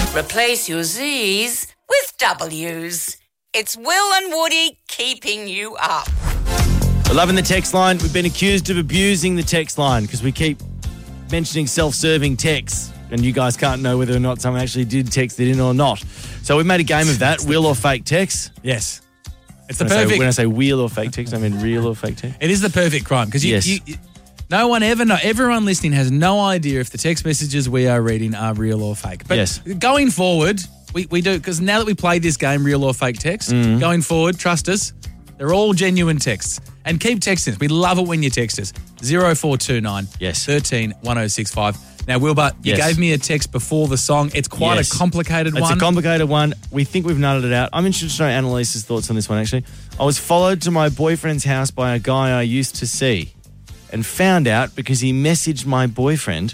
Replace your Z's with W's. It's Will and Woody keeping you up. We're loving the text line. We've been accused of abusing the text line because we keep mentioning self-serving texts and you guys can't know whether or not someone actually did text it in or not. So we made a game of that, real or fake text. Yes. It's When I say real or fake text, I mean real or fake text. It is the perfect crime because no one ever know. Everyone listening has no idea if the text messages we are reading are real or fake. But going forward, we do, because now that we played this game, real or fake text, going forward, trust us, they're all genuine texts. And keep texting us. We love it when you text us. 0429 13 1065. Now, Wilbur, you gave me a text before the song. It's quite a complicated one. It's a complicated one. We think we've nutted it out. I'm interested to know Annalise's thoughts on this one, actually. I was followed to my boyfriend's house by a guy I used to see and found out because he messaged my boyfriend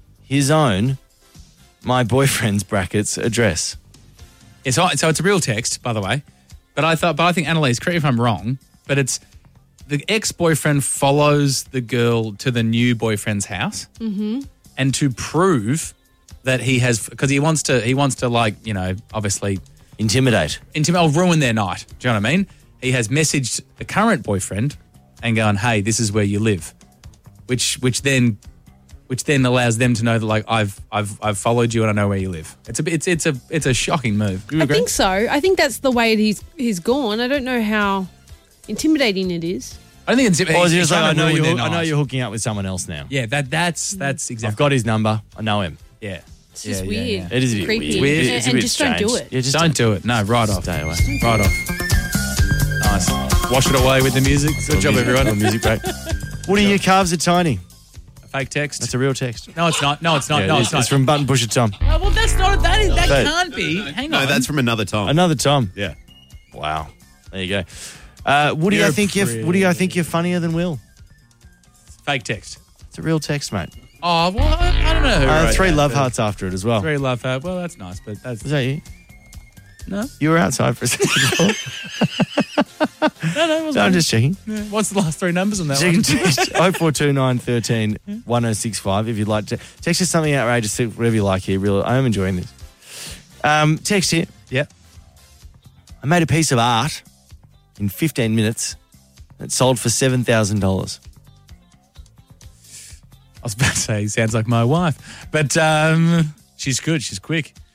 my boyfriend's brackets address. So it's a real text, by the way. But I think, Annalise, correct me if I'm wrong, but it's the ex-boyfriend follows the girl to the new boyfriend's house. Mm-hmm. And to prove that he has, because he wants to like, you know, obviously intimidate or ruin their night. Do you know what I mean? He has messaged the current boyfriend and gone, "Hey, this is where you live," which then allows them to know that, like, I've followed you and I know where you live. It's a shocking move. I think so. I think that's the way he's gone. I don't know how intimidating it is. I don't think it's intimidating. He's like, I know you're hooking up with someone else now. Yeah, that's exactly. I've got his number. I know him. Yeah. It's just weird. Yeah. It is a bit creepy. weird. It's a bit strange. Don't do it. Yeah, just don't do it. No, right off. Stay away. Right off. Nice. Wash it away with the music. Good job, everyone. Music break. Woody, your calves are tiny. A fake text. That's a real text. No, it's not. No, it's not. Yeah, no, it's not. It's from Button Pusher Tom. Oh, well, that's not. That can't be. Hang on. No, that's from another Tom. Another Tom. Yeah. Wow. There you go. Woody, I think you're funnier than Will. Fake text. It's a real text, mate. Oh, well, I don't know who wrote 3 that, love hearts after it as well. 3 love hearts. Well, that's nice, but that's... Was that you? No. You were outside for a second. No, it wasn't. I'm just checking. Yeah. What's the last 3 numbers on that one? 0429 13 1065 if you'd like to. Text us something outrageous, whatever you like here. I am enjoying this. Text here. Yeah. I made a piece of art in 15 minutes that sold for $7,000. I was about to say, sounds like my wife. But she's good. She's quick.